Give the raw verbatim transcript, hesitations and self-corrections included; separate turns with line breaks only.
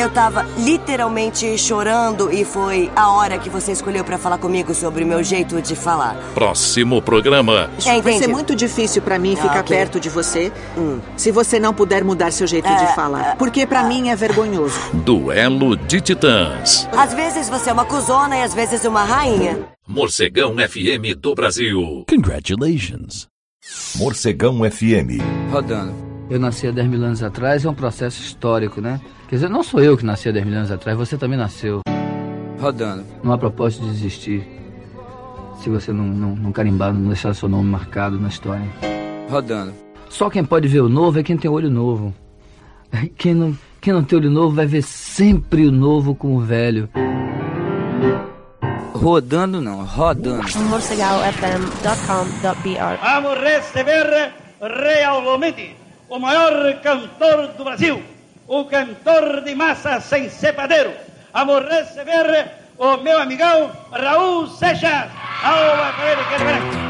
eu tava literalmente chorando e foi a hora que você escolheu pra falar comigo sobre o meu jeito de falar.
Próximo programa.
É,
Vai ser muito difícil pra mim ficar
Ah, okay.
perto de você hum. se você não puder mudar seu jeito
é,
de falar. Porque pra
é,
mim é vergonhoso.
Duelo de Titãs.
Às vezes você é uma cuzona e às vezes uma rainha.
Morcegão F M do Brasil.
Congratulations.
Morcegão F M.
Rodando. Eu nasci há dez mil anos atrás, é um processo histórico, né? Quer dizer, não sou eu que nasci há dez mil anos atrás, você também nasceu. Rodando. Não há propósito de desistir se você não, não, não carimbar, não deixar seu nome marcado na história. Rodando. Só quem pode ver o novo é quem tem olho novo. Quem não, quem não tem olho novo vai ver sempre o novo com o velho. Rodando não, rodando.
morcegal f m ponto com ponto b r.
Vamos receber realmente o maior cantor do Brasil, o cantor de massa sem cepadeiro. Vamos receber o meu amigão Raul Seixas. Ao ele, que ele